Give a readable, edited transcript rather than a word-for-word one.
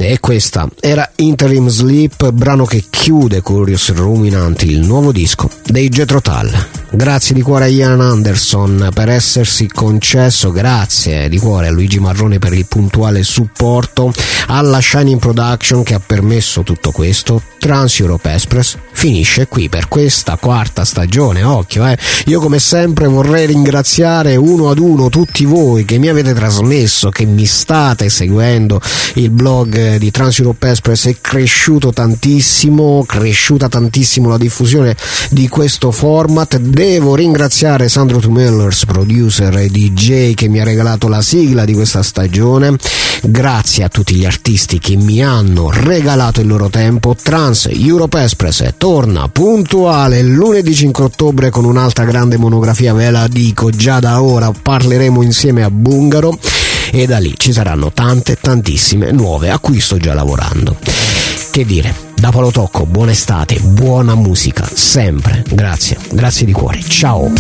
estate, e questa era Interim Sleep, brano che chiude Curious Ruminant, il nuovo disco dei Jethro Tull. Grazie di cuore a Ian Anderson per essersi concesso, grazie di cuore a Luigi Marrone per il puntuale supporto, alla Shining Production che ha permesso tutto questo. Trans Europe Express finisce qui per questa quarta stagione, occhio io come sempre vorrei ringraziare uno ad uno tutti voi che mi avete trasmesso, che mi state seguendo. Il blog di Trans Europe Express è cresciuta tantissimo la diffusione di questo format. Devo ringraziare Sandro Tumellers, producer e DJ, che mi ha regalato la sigla di questa stagione. Grazie a tutti gli artisti che mi hanno regalato il loro tempo. Trans Europe Express torna puntuale lunedì 5 ottobre con un'altra grande monografia, ve la dico già da ora, parleremo insieme a Bungaro e da lì ci saranno tantissime nuove a cui sto già lavorando. Che dire, da Paolo Tocco, buona estate, buona musica sempre, grazie di cuore, ciao.